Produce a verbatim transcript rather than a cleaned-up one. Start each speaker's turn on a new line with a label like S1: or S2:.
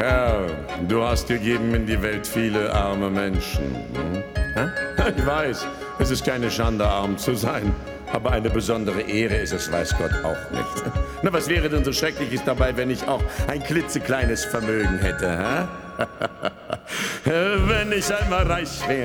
S1: Kerl, du hast gegeben in die Welt viele arme Menschen. Hm? Ich weiß, es ist keine Schande, arm zu sein. Aber eine besondere Ehre ist es, weiß Gott, auch nicht. Na, was wäre denn so Schreckliches dabei, wenn ich auch ein klitzekleines Vermögen hätte, hä? Wenn ich einmal reich wäre.